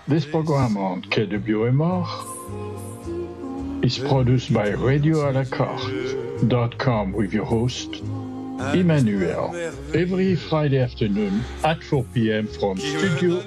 This program on KWMR is produced by RadioAlaCarte.com with your host, Emmanuel, every Friday afternoon at 4 p.m. from Studio